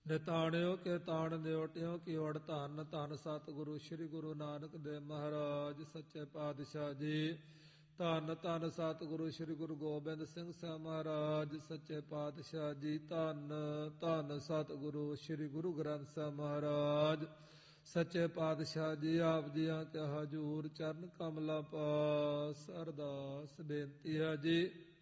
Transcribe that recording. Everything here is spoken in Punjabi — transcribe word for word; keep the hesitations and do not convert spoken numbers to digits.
ਨਿਤਾਣਿਓ ਕੇ ਤਾਣ ਦਿਓਟਿਓ ਕੀ ਵੜ ਧੰਨ ਧੰਨ ਸਤਿਗੁਰੂ ਸ੍ਰੀ ਗੁਰੂ ਨਾਨਕ ਦੇਵ ਮਹਾਰਾਜ ਸੱਚੇ ਪਾਤਸ਼ਾਹ ਜੀ। ਧੰਨ ਧੰਨ ਸਤਿਗੁਰੂ ਸ੍ਰੀ ਗੁਰੂ ਗੋਬਿੰਦ ਸਿੰਘ ਸਾਹਿਬ ਮਹਾਰਾਜ ਸੱਚੇ ਪਾਤਸ਼ਾਹ ਜੀ। ਧੰਨ ਧੰਨ ਸਤਿਗੁਰੂ ਸ੍ਰੀ ਗੁਰੂ ਗ੍ਰੰਥ ਸਾਹਿਬ ਮਹਾਰਾਜ ਸੱਚੇ ਪਾਤਸ਼ਾਹ ਜੀ। ਆਪ ਜੀਆਂ ਕੇ ਹਜੂਰ ਚਰਨ ਕਮਲਾਂ ਪਾਸ ਅਰਦਾਸ ਬੇਨਤੀ ਹੈ ਜੀ।